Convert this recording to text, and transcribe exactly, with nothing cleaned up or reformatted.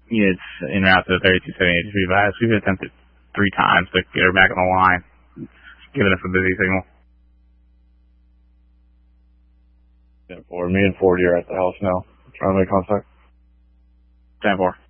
units en route to the thirty-two seventy-eight revised. We've attempted three times to get her back on the line. It's giving us a busy signal. ten four, me and Forty are at the house now. Trying to make contact. ten four.